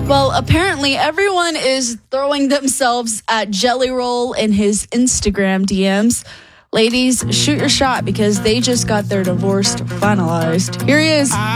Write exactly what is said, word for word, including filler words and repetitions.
Well, apparently everyone is throwing themselves at Jelly Roll in his Instagram D Ms. Ladies, shoot your shot because they just got their divorce finalized. Here he is.